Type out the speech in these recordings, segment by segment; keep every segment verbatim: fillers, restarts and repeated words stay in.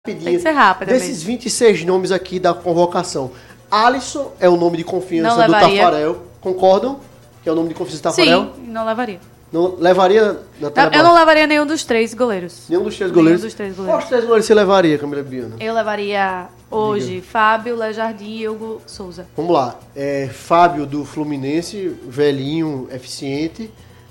Tem que ser rápido. Desses vinte e seis nomes aqui da convocação, Alisson é o nome de confiança não do levaria. Tafarel. Concordam? Que é o nome de confiança do Tafarel? Sim, não levaria. Não levaria na Eu, eu não levaria nenhum dos três goleiros. Nenhum dos três goleiros? Nenhum dos três goleiros. Quais três goleiros você levaria, Camila Biana? Eu levaria hoje Diga. Fábio, Léo Jardim e Hugo Souza. Vamos lá. É, Fábio do Fluminense, velhinho, eficiente.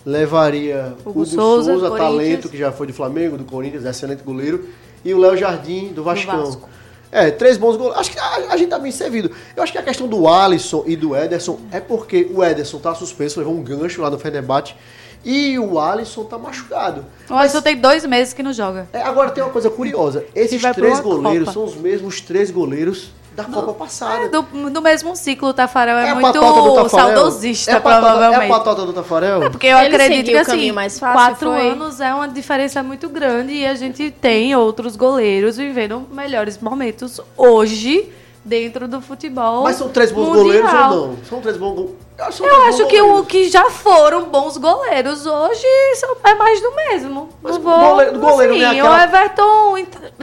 Levaria Hugo Hugo Souza, Souza, Corinthians. talento, que já foi do Flamengo, do Corinthians, excelente goleiro. E o Léo Jardim, do Vascão. Vasco. É, três bons goleiros. Acho que a, a gente tá bem servido. Eu acho que a questão do Alisson e do Ederson é porque o Ederson tá suspenso, levou um gancho lá no Fenerbahçe. E o Alisson tá machucado. O Alisson tem dois meses que não joga. É, agora tem uma coisa curiosa. Esses vai pra três uma goleiros Copa. são os mesmos três goleiros da Copa passada. É, do, do mesmo ciclo, o Tafarel é, É a muito patota do Tafarel? saudosista, é a patota, provavelmente. É a patota do Tafarel? É porque eu Ele acredito seguiu que o caminho assim, mais fácil, quatro foi? anos é uma diferença muito grande e a gente tem outros goleiros vivendo melhores momentos hoje dentro do futebol. Mas são três bons mundial. goleiros ou não? São três bons goleiros. Eu, Eu acho que o que já foram bons goleiros hoje são, é mais do mesmo. Mas não vou, goleiro- goleiro não é assim, aquela- o Everton,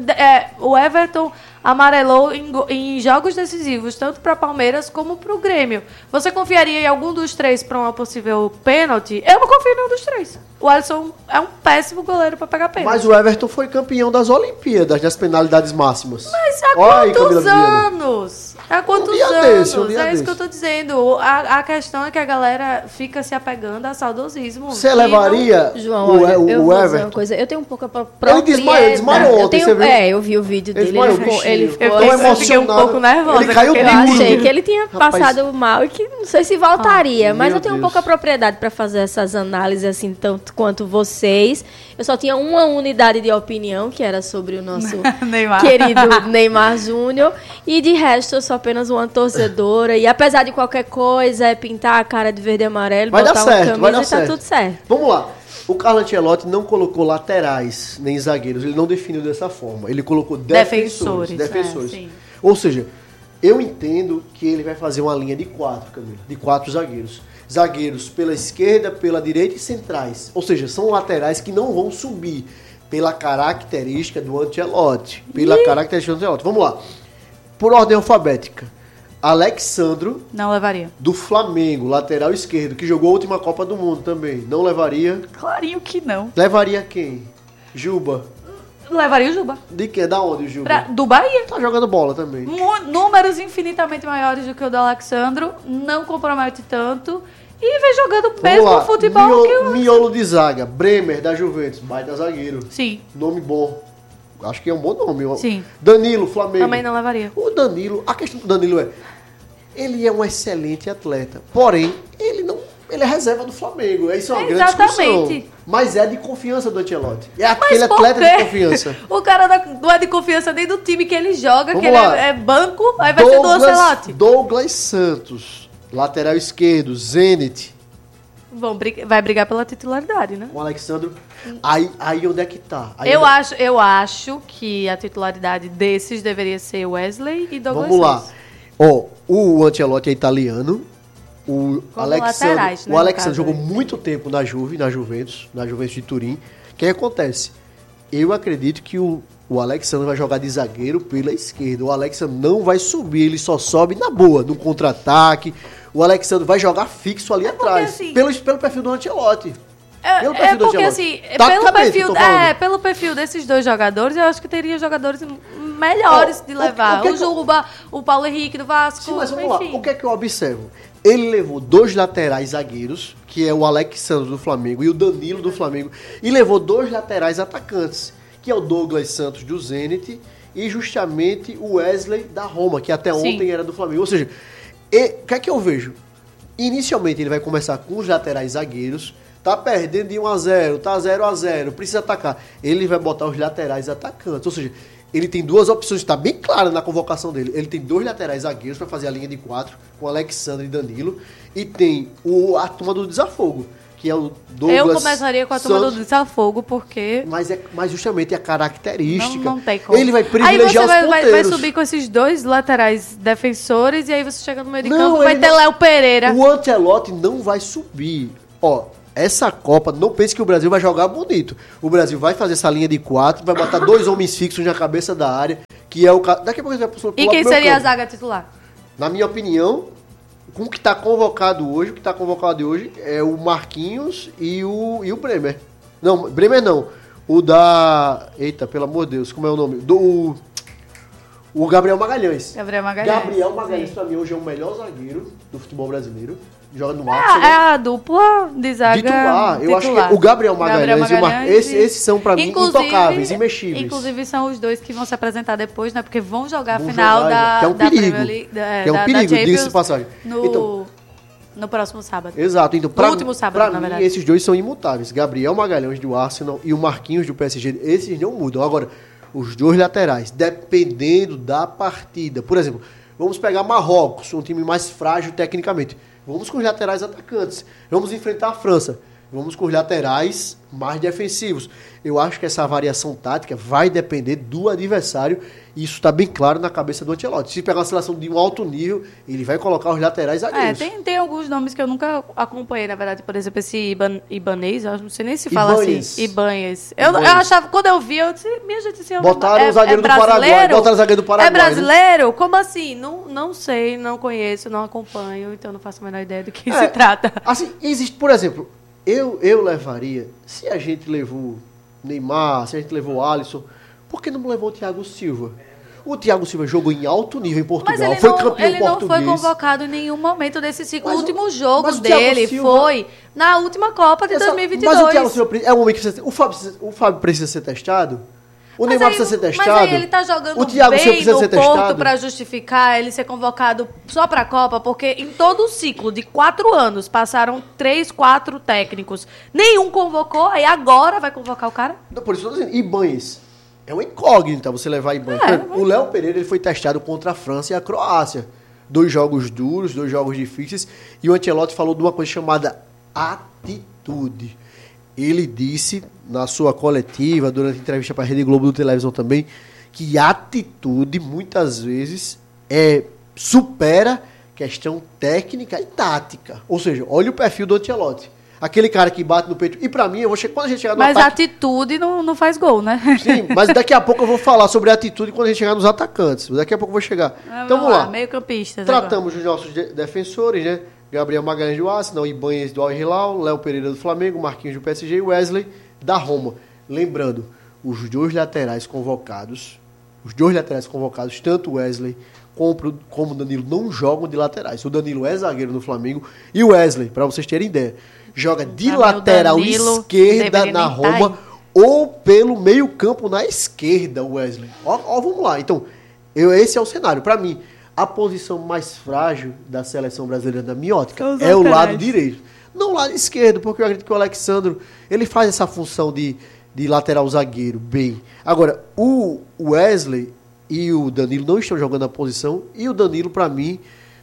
é, o Everton amarelou em, go- em jogos decisivos, tanto para Palmeiras como para o Grêmio. Você confiaria em algum dos três para uma possível pênalti? Eu não confio em nenhum dos três. O Alisson é um péssimo goleiro para pegar pênalti. Mas o Everton foi campeão das Olimpíadas, das penalidades máximas. Mas há Olha aí, quantos Camila Biana. anos? Há quantos dia anos? desse, um dia é isso desse. que eu tô dizendo. A, a questão é que a galera fica se apegando a saudosismo. Você E levaria João, o, olha, o, eu o vou dizer uma Everton? coisa. Eu tenho um pouco a Ele propriedade. desmaiou, ele desmaiou eu ontem, tenho, você viu? É, eu vi o vídeo Ele dele. desmaiou, Ele ficou, bichinho. ele Eu ficou Tão fiquei- assim, fiquei um emocionado. pouco nervosa. Ele caiu com eu aquele duro. achei que ele tinha Rapaz. passado mal e que não sei se voltaria. mas meu eu tenho um Deus. pouco a propriedade para fazer essas análises assim, tanto quanto vocês. Eu só tinha uma unidade de opinião, que era sobre o nosso Neymar. querido Neymar Júnior. E de resto, eu sou apenas uma torcedora. E apesar de qualquer coisa, é pintar a cara de verde e amarelo, Vai dar botar uma certo, camisa vai dar e tá certo. tudo certo. Vamos lá. O Carlo Ancelotti não colocou laterais nem zagueiros. Ele não definiu dessa forma. Ele colocou defensores. Defensores, Defensores. é, sim. Ou seja, eu entendo que ele vai fazer uma linha de quatro, Camila. De quatro zagueiros. Zagueiros pela esquerda, pela direita e centrais. Ou seja, são laterais que não vão subir pela característica do Ancelotti. Pela característica do Ancelotti. Vamos lá. Por ordem alfabética. Alexandro, Não levaria. do Flamengo, lateral esquerdo, que jogou a última Copa do Mundo também. Não levaria. Clarinho que não. Levaria quem? Juba. Levaria o Juba. De quem? Da onde o Juba? Pra- do Bahia. Tá jogando bola também. Mu- Números infinitamente maiores do que o do Alexandro. Não compromete tanto. E vem jogando o Vamos mesmo lá. futebol Miolo, que o... Miolo de zaga. Bremer, da Juventus. Baita zagueiro. Sim, Nome bom. Acho que é um bom nome. ó. Sim. Danilo, Flamengo. também não levaria. O Danilo, a questão do Danilo é, ele é um excelente atleta, porém, ele não, ele é reserva do Flamengo, isso é uma grande Exatamente. discussão. Mas é de confiança do Ancelotti. É Mas aquele por atleta quê? de confiança. O cara não- não é de confiança nem do time que ele joga, Vamos que ele lá. é, é banco, aí vai ser do Ancelotti. Douglas Santos, lateral esquerdo, Zenit, Vão brig- vai brigar pela titularidade, né? com o Alexandro. Aí, aí onde é que tá? Aí Eu onde- acho, eu acho que a titularidade desses deveria ser Wesley e Douglas Vamos lá. Santos. Ó, o Ancelotti é italiano. O Como Alexandre, laterais, né, o no Alexandre caso, jogou né? muito tempo na Juve, na Juventus, na Juventus de Turim. O que acontece? Eu acredito que o, o Alexandre vai jogar de zagueiro pela esquerda. O Alexandre não vai subir, ele só sobe na boa, no contra-ataque. O Alexandre vai jogar fixo ali porque, atrás, assim, pelo, pelo perfil do Ancelotti. É, Pelo é perfil do porque Ancelotti. assim, pelo Taticamente, perfil, eu tô falando. é, pelo perfil desses dois jogadores, eu acho que teria jogadores melhores Ó, de o- levar. o que O, que eu- Juba, o Paulo Henrique do Vasco, Sim, mas vamos enfim. lá. O que é que eu observo? Ele levou dois laterais zagueiros, que é o Alexandre do Flamengo e o Danilo do Flamengo, e levou dois laterais atacantes, que é o Douglas Santos do Zenit e justamente o Wesley da Roma, que até Sim. ontem era do Flamengo. Ou seja, e- o que é que eu vejo? Inicialmente ele vai começar com os laterais zagueiros, tá perdendo de um a zero, tá zero a zero, precisa atacar. Ele vai botar os laterais atacantes, ou seja, ele tem duas opções, está bem claro na convocação dele. Ele tem dois laterais zagueiros para fazer a linha de quatro, com Alexandre e Danilo, e tem o, a turma do desafogo, que é o Douglas Eu começaria com a turma Santos, do desafogo, porque mas é mas justamente a característica. não, não tem como. Ele vai Aí privilegiar você os vai, vai, ponteiros. vai subir com esses dois laterais defensores, e aí você chega no meio de Não, campo, vai ele ter não- Léo Pereira. O Ancelotti não vai subir. Ó, essa Copa, não pense que o Brasil vai jogar bonito. O Brasil vai fazer essa linha de quatro, vai botar dois homens fixos na cabeça da área, que é o caso. Daqui a pouco a gente vai pular E quem seria campo. A zaga titular? Na minha opinião, com o que está convocado hoje, o que está convocado hoje é o Marquinhos e o, e o Bremer. Não, Bremer não. O da. Eita, pelo amor de Deus, como é o nome? Do. O Gabriel Magalhães. Gabriel Magalhães. Gabriel Magalhães, pra mim, hoje é o melhor zagueiro do futebol brasileiro. Joga no é, Arsenal. É a dupla de zaga titular. Eu acho que o Gabriel Magalhães, Gabriel Magalhães e o Mar... esses, esses são, pra mim, intocáveis, imexíveis. Inclusive, são os dois que vão se apresentar depois, né? Porque vão jogar a final jogar, da, que é um da perigo, Premier League. Da, que é um da, perigo, da diga-se de passagem. No, então, no próximo sábado. Exato. Então, pra, no último sábado, pra na mim, verdade. esses dois são imutáveis. Gabriel Magalhães do Arsenal e o Marquinhos do P S G. Esses não mudam. Agora, os dois laterais, dependendo da partida. Por exemplo, vamos pegar Marrocos, um time mais frágil tecnicamente. Vamos com os laterais atacantes. Vamos enfrentar a França. Vamos com os laterais mais defensivos. Eu acho que essa variação tática vai depender do adversário. E isso está bem claro na cabeça do Ancelotti. Se pegar uma seleção de um alto nível, ele vai colocar os laterais zagueiros. É, tem, tem alguns nomes que eu nunca acompanhei, na verdade. Por exemplo, esse Iban, Ibanez, eu não sei nem se fala Ibanez. assim. Ibanez. Eu, eu achava, quando eu vi, eu disse, minha gente, esse homem botaram é, o zagueiro é do Paraguai. Botaram o zagueiro do Paraguai. É brasileiro? Né? Como assim? Não, não sei, não conheço, não acompanho, então não faço a menor ideia do que é, se trata. Assim, existe, por exemplo, eu, eu levaria, se a gente levou Neymar, se a gente levou Alisson, por que não levou o Thiago Silva? O Thiago Silva jogou em alto nível em Portugal, mas ele foi não, campeão ele português. Ele não foi convocado em nenhum momento desse ciclo. Mas o último o, jogo dele Silva, foi na última Copa de essa, dois mil e vinte e dois. Mas o Thiago Silva é um homem que precisa, o Fábio, o Fábio precisa ser testado. O mas Neymar aí, precisa ser testado. Mas aí ele tá jogando o Thiago bem Silva precisa no ser Porto testado para justificar ele ser convocado só para a Copa, porque em todo o ciclo de quatro anos passaram três, quatro técnicos. Nenhum convocou, aí agora vai convocar o cara? Não, por isso eu tô dizendo, Ibanez. É uma incógnita você levar Ibanez. É, o Léo Pereira ele foi testado contra a França e a Croácia. Dois jogos duros, dois jogos difíceis. E o Ancelotti falou de uma coisa chamada atitude. Ele disse na sua coletiva, durante a entrevista para a Rede Globo do Televisão também, que atitude muitas vezes é, supera questão técnica e tática. Ou seja, olha o perfil do Ancelotti. Aquele cara que bate no peito. E pra mim, eu vou che- quando a gente chegar no mas ataque... Mas atitude não, não faz gol, né? Sim, mas daqui a pouco eu vou falar sobre atitude quando a gente chegar nos atacantes. Daqui a pouco eu vou chegar. Ah, então vamos lá. lá. Meio campistas. Tratamos agora. dos nossos de- defensores, né? Gabriel Magalhães do Arsenal, Ibanez do Al Hilal, Léo Pereira do Flamengo, Marquinhos do P S G e Wesley da Roma. Lembrando, os dois laterais convocados, os dois laterais convocados, tanto Wesley como, como Danilo, não jogam de laterais. O Danilo é zagueiro no Flamengo e o Wesley, para vocês terem ideia, joga de pra lateral esquerda na Roma tá ou pelo meio campo na esquerda, o Wesley. Ó, ó, vamos lá. Então, eu, esse é o cenário. Para mim, a posição mais frágil da seleção brasileira, na minha ótica, é laterais. O lado direito. Não o lado esquerdo, porque eu acredito que o Alexandro, ele faz essa função de, de lateral zagueiro bem. Agora, o Wesley e o Danilo não estão jogando a posição, e o Danilo, para mim,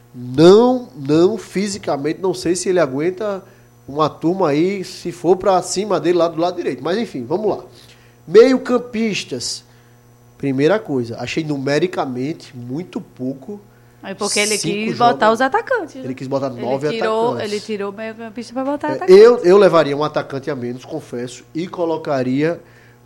não, não fisicamente, não sei se ele aguenta uma turma aí, se for para cima dele lá do lado direito. Mas enfim, vamos lá. Meio campistas. Primeira coisa, achei numericamente muito pouco. É porque ele quis jogos. botar os atacantes. Ele quis botar nove ele tirou, atacantes. Ele tirou o meio campista para botar é, atacantes. Eu, eu levaria um atacante a menos, confesso, e colocaria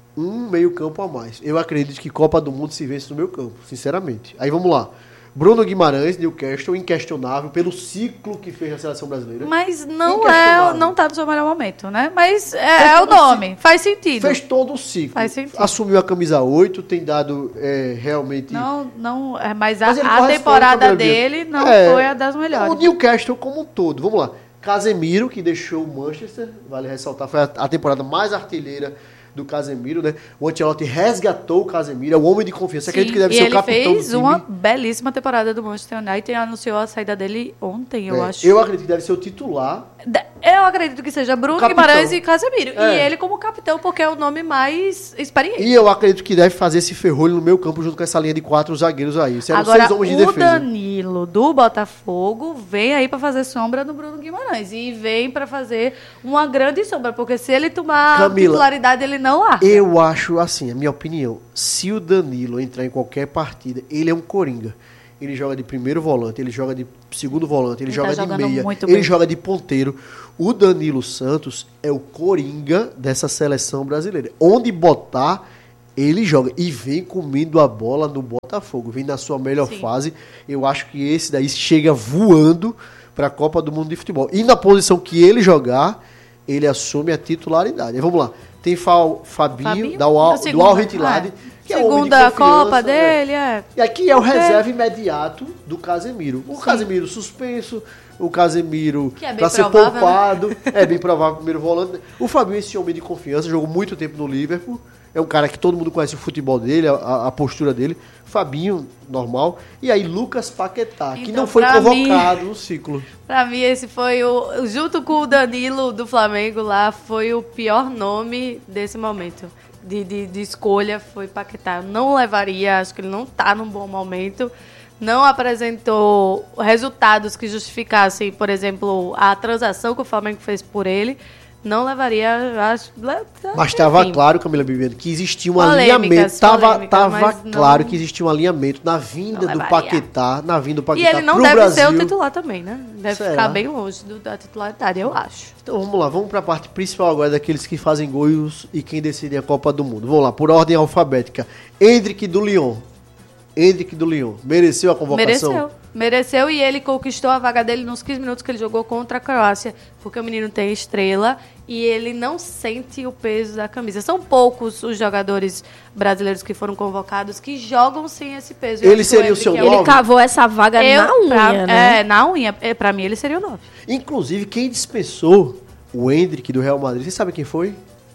um meio campo a mais. Eu acredito que Copa do Mundo se vence no meu campo, sinceramente. Aí vamos lá. Bruno Guimarães, Newcastle, inquestionável pelo ciclo que fez na seleção brasileira. Mas não é, não tá no seu melhor momento, né? Mas é, é o nome, faz sentido. Fez todo o ciclo. Faz sentido. Assumiu a camisa oito, tem dado é, realmente... Não, não, é, mas a, mas a temporada dele não é, foi a das melhores. O Newcastle como um todo, vamos lá. Casemiro, que deixou o Manchester, vale ressaltar, foi a, a temporada mais artilheira do Casemiro, né? O Ancelotti resgatou o Casemiro, é o homem de confiança. Sim, acredito que deve ser o capitão do time. Ele fez uma belíssima temporada do Manchester United e anunciou a saída dele ontem, eu é, acho. Eu acredito que deve ser o titular. Eu acredito que seja Bruno capitão. Guimarães e Casemiro. É. E ele como capitão, porque é o nome mais experiente. E eu acredito que deve fazer esse ferrolho no meu campo junto com essa linha de quatro zagueiros aí. Serão Agora, seis homens de o defesa. Danilo do Botafogo vem aí para fazer sombra no Bruno Guimarães. E vem para fazer uma grande sombra, porque se ele tomar Camila, titularidade, ele não larga. Eu acho assim, a minha opinião, se o Danilo entrar em qualquer partida, ele é um coringa. ele joga de primeiro volante, ele joga de segundo volante, ele, Ele joga tá de jogando meia, muito ele bem. joga de ponteiro. O Danilo Santos é o coringa dessa seleção brasileira. Onde botar, ele joga. E vem comendo a bola no Botafogo. Vem na sua melhor Sim. fase. Eu acho que esse daí chega voando para a Copa do Mundo de Futebol. E na posição que ele jogar, ele assume a titularidade. Aí, vamos lá. Tem Fa- Fabinho, Fabinho, da Al- da do segunda, Al Hilal, é. que é o homem de Segunda confiança, Copa né? dele, é. E aqui é o Porque- reserva imediato do Casemiro. O Casemiro suspenso, o Casemiro Que é bem para ser provável, poupado, é bem provável primeiro volante. O Fabinho é esse homem de confiança, jogou muito tempo no Liverpool. É um cara que todo mundo conhece o futebol dele, a, a postura dele. Fabinho, normal. E aí Lucas Paquetá, que Então, não foi pra convocado mim- no ciclo. Pra mim, esse foi o. Junto com o Danilo do Flamengo lá, foi o pior nome desse momento. De, de, de escolha foi Paquetá. Eu não levaria, acho que ele não tá num bom momento. Não apresentou resultados que justificassem, por exemplo, a transação que o Flamengo fez por ele. Não levaria, acho. Mas estava enfim. claro, Camila Bibiano, que existia um Polêmicas, alinhamento. Estava polêmicas, tava mas não- claro que existia um alinhamento na vinda Não do levaria. Paquetá, na vinda do E Paquetá ele não pro deve Brasil. ser o titular também, né? Deve Será? ficar bem longe do- da titularidade, eu acho. Então vamos lá, vamos para a parte principal agora daqueles que fazem gols e quem decide a Copa do Mundo. Vamos lá, por ordem alfabética. Endrick do Lyon. Endrick do Lyon. Mereceu a convocação? Mereceu. Mereceu e ele conquistou a vaga dele nos quinze minutos que ele jogou contra a Croácia, porque o menino tem estrela e ele não sente o peso da camisa. São poucos os jogadores brasileiros que foram convocados que jogam sem esse peso. Eu Ele acho que seria o Endrick seu é nove? Ele cavou essa vaga Eu, na unha, pra, né? É, na unha. É, pra mim ele seria o nove. Inclusive, quem dispensou o Endrick do Real Madrid, você sabe quem foi?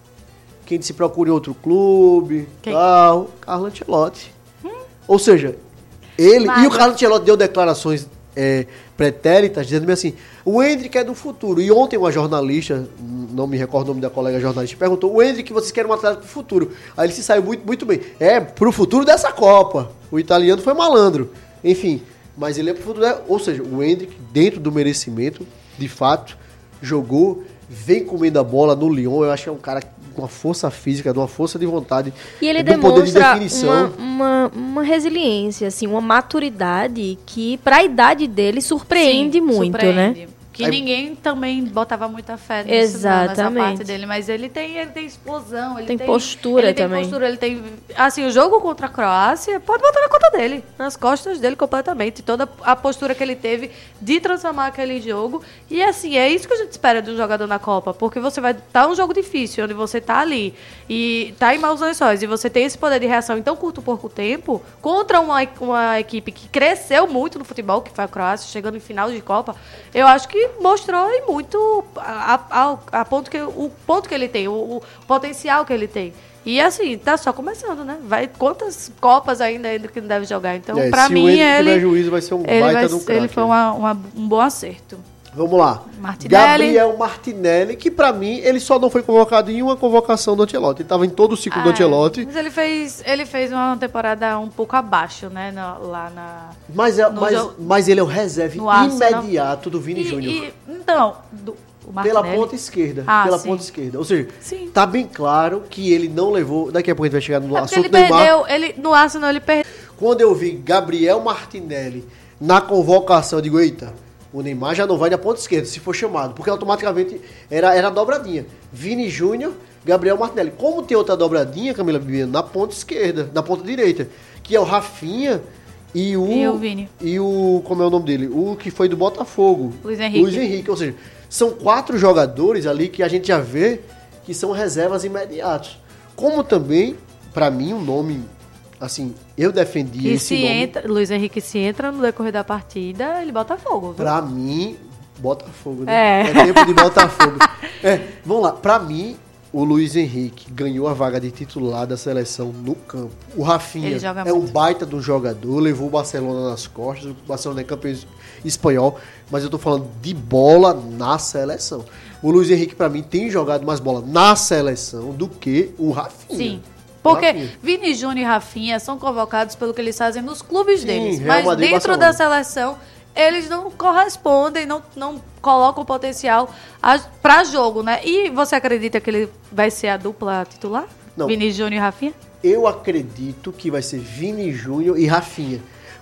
Quem disse procure outro clube, Quem? tal, Carlo Ancelotti. Ou seja, ele Mas- e o Carlo Ancelotti deu declarações é, pretéritas dizendo assim, o Endrick é do futuro. E ontem uma jornalista, não me recordo o nome da colega jornalista, perguntou, o Endrick, vocês querem um atleta pro futuro? Aí ele se saiu muito, muito bem. É, pro futuro dessa Copa. O italiano foi malandro. Enfim, mas ele é pro futuro, da- ou seja, o Endrick, dentro do merecimento, de fato, jogou, vem comendo a bola no Lyon. Eu acho que é um cara com uma força física, de uma força de vontade, E ele de um poder de demonstra definição. uma, uma, uma resiliência, assim, uma maturidade que, pra idade dele, surpreende Sim, muito, surpreende. né? Que Aí- ninguém também botava muita fé nisso, não, nessa Exatamente. parte dele. Mas ele tem, ele tem explosão, ele Tem tem, postura ele tem também. postura, ele tem. Assim, o jogo contra a Croácia pode botar na conta dele, nas costas dele completamente. Toda a postura que ele teve de transformar aquele jogo. E assim, é isso que a gente espera de um jogador na Copa. Porque você vai estar um jogo difícil, onde você tá ali e tá em maus lençóis, e você tem esse poder de reação em tão curto pouco tempo, contra uma, uma equipe que cresceu muito no futebol, que foi a Croácia, chegando em final de Copa, eu acho que mostrou e muito a, a, a ponto que, o ponto que ele tem, o, o potencial que ele tem. E assim, tá só começando, né? Vai, quantas Copas ainda ele que não deve jogar? Então, É, pra se mim, o Endrick ele, tiver juízo, vai ser um ele, baita vai, de um craque. ele foi uma, uma- um bom acerto. Vamos lá. Martinelli. Gabriel Martinelli, que pra mim, ele só não foi convocado em uma convocação do Ancelotti. Ele tava em todo o ciclo do Ah, Ancelotti. Mas ele fez, ele fez uma temporada um pouco abaixo, né? na- lá na. Mas, é, no mas, jogo- mas ele é o reserva No Arsenal. imediato do Vini E- Júnior. e- então, do, o Pela Martinelli- ponta esquerda. Ah, pela sim. ponta esquerda. Ou seja, Sim. tá bem claro que ele não levou. Daqui a pouco a gente vai chegar no É porque assunto ele Neymar. perdeu, ele, no Arsenal ele perdeu. Quando eu vi Gabriel Martinelli na convocação, eu digo, eita, o Neymar já não vai na ponta esquerda, se for chamado, porque automaticamente era, era dobradinha. Vini Júnior, Gabriel Martinelli. Como tem outra dobradinha, Camila Bibiano, na ponta esquerda, na ponta direita, que é o Rafinha e o... E o Vini. E o... Como é o nome dele? O que foi do Botafogo. Luiz Henrique. Luiz Henrique, ou seja, são quatro jogadores ali que a gente já vê que são reservas imediatos. Como também, pra mim, um nome... Assim, eu defendi E esse se nome. entra, Luiz Henrique se entra no decorrer da partida, ele bota fogo. Viu? Pra mim, Botafogo, né? É. É tempo de Botafogo. É, vamos lá. Pra mim, o Luiz Henrique ganhou a vaga de titular da seleção no campo. O Rafinha Ele joga é um muito. baita de um jogador, levou o Barcelona nas costas, o Barcelona é campeão espanhol, mas eu tô falando de bola na seleção. O Luiz Henrique, pra mim, tem jogado mais bola na seleção do que o Rafinha. Sim. O Porque Rafinha. Vini Júnior e Rafinha são convocados pelo que eles fazem nos clubes Sim, deles. Real Mas Madrid e dentro Barcelona. da seleção, eles não correspondem, não, não colocam o potencial para jogo, né? E você acredita que ele vai ser a dupla titular? Não. Vini Júnior e Rafinha? Eu acredito que vai ser Vini Júnior e Rafinha.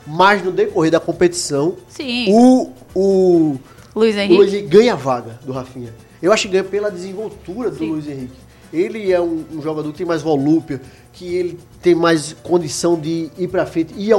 mas no decorrer da competição, Sim. o, o, Luiz o Henrique. Luiz Henrique ganha a vaga do Rafinha. Eu acho que ganha pela desenvoltura do Sim. Luiz Henrique. Ele é um, um jogador que tem mais volúpia, que ele tem mais condição de ir pra frente, ir ao